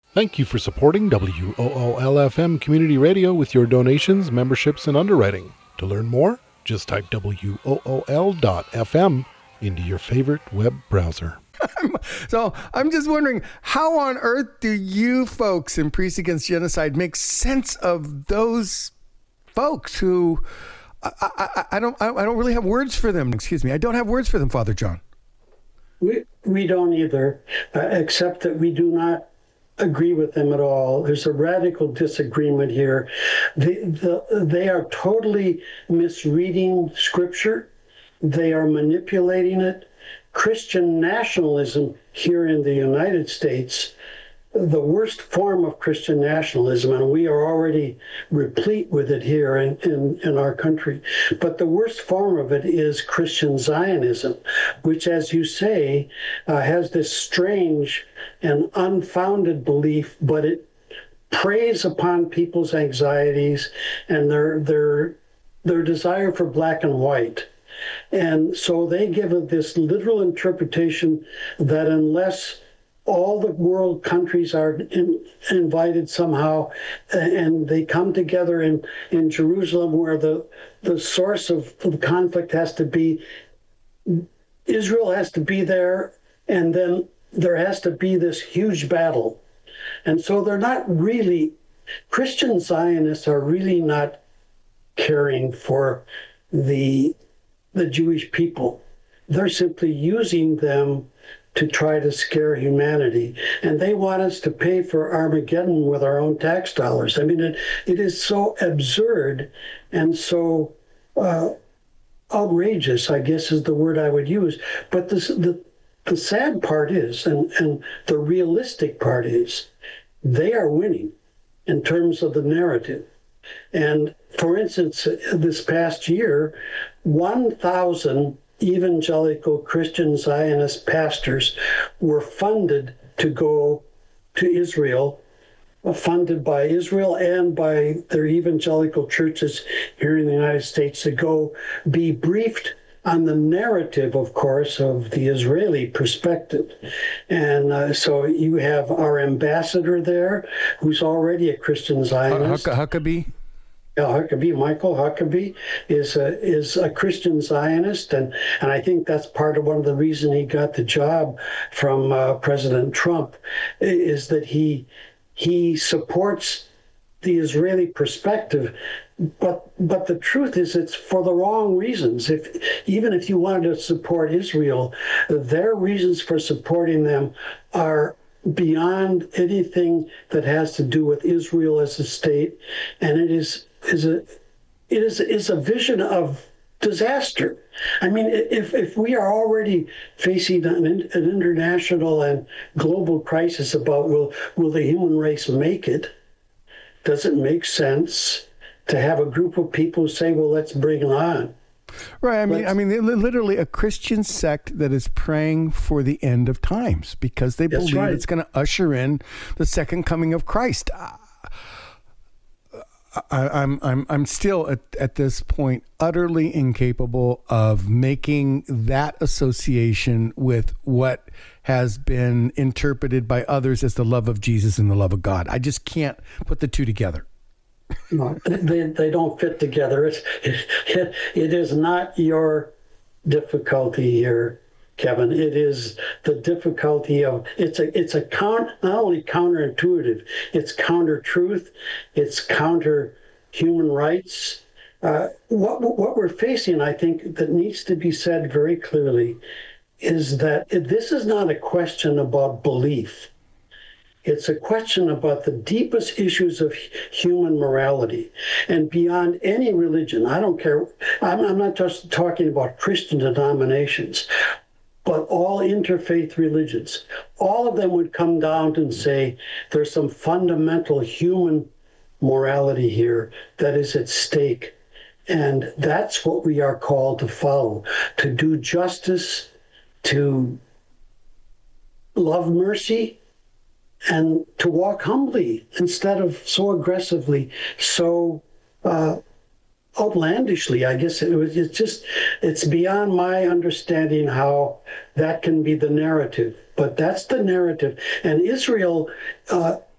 Thank you for supporting WOOL-FM Community Radio with your donations, memberships, and underwriting. To learn more, just type WOOL.FM into your favorite web browser. So I'm just wondering, how on earth do you folks in Priests Against Genocide make sense of those folks who I don't really have words for them. Excuse me, I don't have words for them, Father John. We don't either, except that we do not agree with them at all. There's a radical disagreement here. They are totally misreading Scripture. They are manipulating it. Christian nationalism here in the United States, the worst form of Christian nationalism, and we are already replete with it here in our country, but the worst form of it is Christian Zionism, which, as you say, has this strange and unfounded belief, but it preys upon people's anxieties and their desire for black and white. And so they give it this literal interpretation that unless all the world countries are invited somehow, and they come together in Jerusalem, where the source of the conflict has to be, Israel has to be there, and then there has to be this huge battle. And so they're not really, Christian Zionists are really not caring for the Jewish people. They're simply using them to try to scare humanity. And they want us to pay for Armageddon with our own tax dollars. I mean, it is so absurd and so outrageous, I guess is the word I would use. But the sad part is, and the realistic part is, they are winning in terms of the narrative. And for instance, this past year, 1,000 evangelical Christian Zionist pastors were funded to go to Israel, funded by Israel and by their evangelical churches here in the United States, to go be briefed on the narrative, of course, of the Israeli perspective. And so you have our ambassador there, who's already a Christian Zionist. Huckabee? Michael Huckabee is a Christian Zionist, and I think that's part of one of the reasons he got the job from President Trump, is that he supports the Israeli perspective, but the truth is it's for the wrong reasons. Even if you wanted to support Israel, their reasons for supporting them are beyond anything that has to do with Israel as a state, and it is a vision of disaster. I mean, if we are already facing an international and global crisis about will the human race make it, does it make sense to have a group of people say, well, let's bring it on? Right. I mean, literally a Christian sect that is praying for the end of times because they believe it's going to usher in the second coming of Christ. I'm still at this point utterly incapable of making that association with what has been interpreted by others as the love of Jesus and the love of God. I just can't put the two together. No, they don't fit together. It is not your difficulty here, Kevin. It is the difficulty of it's not only counterintuitive, it's counter truth, it's counter human rights. What we're facing, I think, that needs to be said very clearly, is that this is not a question about belief. It's a question about the deepest issues of human morality, and beyond any religion. I don't care. I'm not just talking about Christian denominations, but all interfaith religions. All of them would come down and say there's some fundamental human morality here that is at stake. And that's what we are called to follow, to do justice, to love mercy, and to walk humbly instead of so aggressively, so outlandishly. I guess it's beyond my understanding how that can be the narrative, but that's the narrative. And Israel